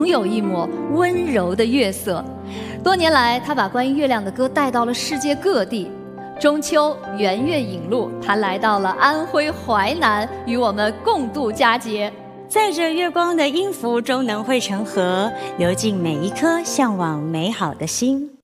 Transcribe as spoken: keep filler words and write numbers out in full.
有一抹温柔的月色。多年来，他把关于月亮的歌带到了世界各地。中秋圆月引路，他来到了安徽淮南，与我们共度佳节。 在这月光的音符中能汇成河，流进每一颗向往美好的心。